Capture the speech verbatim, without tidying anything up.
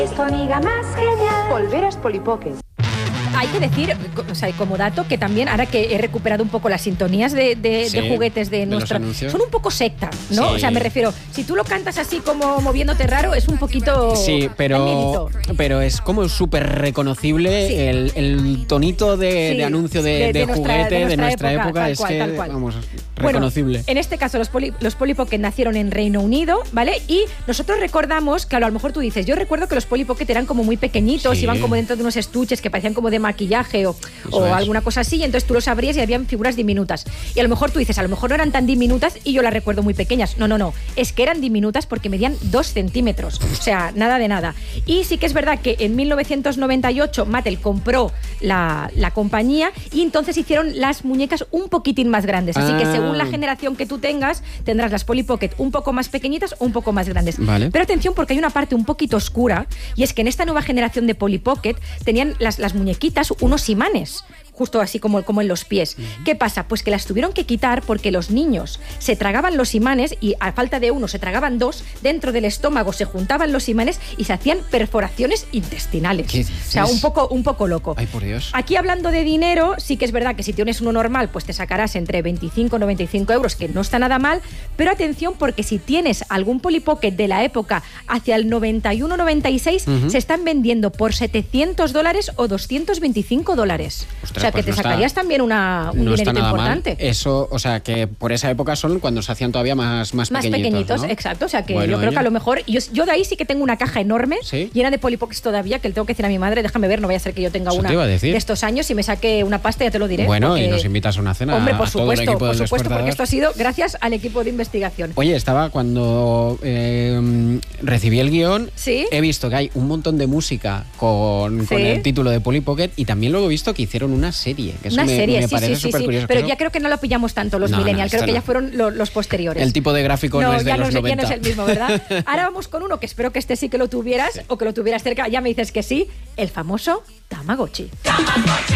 Es tu amiga más genial. Polveras Polly Pocket. Hay que decir, o sea, como dato, que también, ahora que he recuperado un poco las sintonías de, de, Sí, de juguetes de, de nuestra... los anuncios. Son un poco secta, ¿no? Sí. O sea, me refiero, si tú lo cantas así como moviéndote raro, es un poquito... Sí, pero, dañinito. pero es como súper reconocible. Sí. el, el tonito de, Sí, de anuncio de, de- de de nuestra- juguete de de nuestra nuestra época, época, tal es cual, que, tal cual. vamos, Bueno, reconocible. en este caso los Polly, los Polly Pocket nacieron en Reino Unido, ¿vale? Y nosotros recordamos, claro, a lo mejor tú dices, yo recuerdo que los Polly Pocket eran como muy pequeñitos, Sí. iban como dentro de unos estuches que parecían como de maquillaje o, o es. alguna cosa así, y entonces tú los abrías y habían figuras diminutas. Y a lo mejor tú dices, a lo mejor no eran tan diminutas y yo las recuerdo muy pequeñas. No, no, no, es que eran diminutas porque medían dos centímetros, o sea, nada de nada. Y sí que es verdad que en mil novecientos noventa y ocho Mattel compró la, la compañía y entonces hicieron las muñecas un poquitín más grandes. Así que Ah. según la generación que tú tengas, tendrás las Polly Pocket un poco más pequeñitas o un poco más grandes. Vale. Pero atención, porque hay una parte un poquito oscura, y es que en esta nueva generación de Polly Pocket tenían las, las muñequitas unos imanes, justo así como, como en los pies. ¿Qué pasa? Pues que las tuvieron que quitar porque los niños se tragaban los imanes y a falta de uno se tragaban dos, dentro del estómago se juntaban los imanes y se hacían perforaciones intestinales. ¿Qué dices? O sea, un poco, un poco loco. Ay, por Dios. Aquí hablando de dinero, sí que es verdad que si tienes uno normal, pues te sacarás entre veinticinco y noventa y cinco euros, que no está nada mal, pero atención porque si tienes algún Polly Pocket de la época hacia el noventa y uno noventa y seis, Ujú. se están vendiendo por setecientos dólares o doscientos veinticinco dólares. Ostras, o sea, que pues te no está- sacarías también una, un No está dinerito nada importante. mal. Eso, o sea, que por esa época son cuando se hacían todavía más, más, Más pequeñitos, ¿no? exacto. O sea, que Bueno, yo creo oye. que a lo mejor... Yo, yo de ahí sí que tengo una caja enorme, ¿Sí? llena de Polly Pockets todavía, que le tengo que decir a mi madre, déjame ver, no vaya a ser que yo tenga Eso una te iba a decir. de estos años y me saque una pasta, ya te lo diré. Bueno, porque- y nos invitas a una cena. Hombre, por a todo el supuesto, equipo por del supuesto, porque Despertador. esto ha sido gracias al equipo de investigación. Oye, estaba cuando eh, recibí el guión, ¿Sí? he visto que hay un montón de música con, con Sí. el título de Polly Pocket y también luego he visto que hicieron una serie. Que eso Una me, serie, me sí, parece sí, sí, súper sí. curioso. Pero Creo- ya creo que no lo pillamos tanto los No, no, millennials, creo esto que no. ya fueron lo- los posteriores. El tipo de gráfico no, es de ya, los no, es- ya no noventa. es el mismo, ¿verdad? Ahora vamos con uno que espero que este sí que lo tuvieras o que lo tuvieras cerca. Ya me dices que sí, el famoso Tamagotchi.